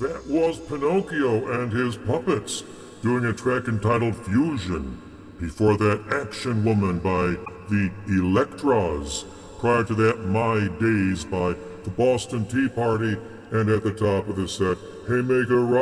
That was Pinocchio and his puppets doing a track entitled Fusion. Before that, Action Woman by the Electras. Prior to that, My Days by the Boston Tea Party. And at the top of the set, Hey Make a